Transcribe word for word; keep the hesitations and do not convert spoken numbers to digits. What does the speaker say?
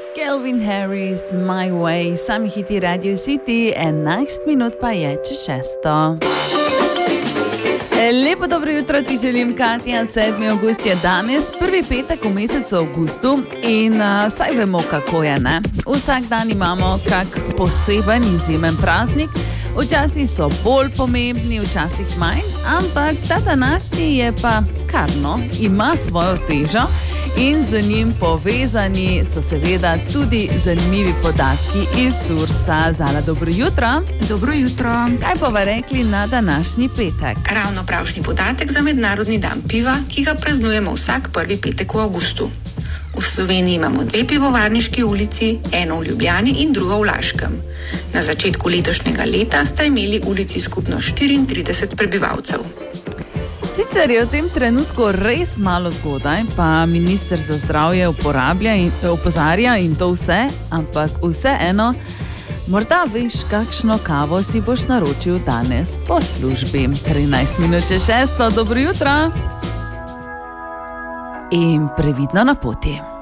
Calvin Harris, My Way, sami hiti Radio City, enajst minut pa je čez šesto. Lepo dobro jutro ti želim, Katja. sedmi avgust je danes, prvi petek v mesecu avgustu in uh, saj vemo, kako je, ne? Vsak dan imamo kak poseben izjemen praznik. Včasih so bolj pomembni, včasih manj, ampak ta današnji je pa karno, ima svojo težo in z njim povezani so seveda tudi zanimivi podatki iz Sursa. Zala, dobro jutro. Dobro jutro. Kaj pa va rekli na današnji petek? Ravno pravšnji podatek za mednarodni dan piva, ki ga praznujemo vsak prvi petek v avgustu. V Sloveniji imamo dve pivovarniški ulici, eno v Ljubljani in drugo v Laškem. Na začetku letošnjega leta sta imeli ulici skupno štiriintrideset prebivalcev. Sicer je v tem trenutku res malo zgodaj, pa minister za zdravje uporablja in opozarja in to vse, ampak vseeno, morda veš, kakšno kavo si boš naročil danes po službi. trinajst minut čez šesto, dobro jutro. In previdno na poti.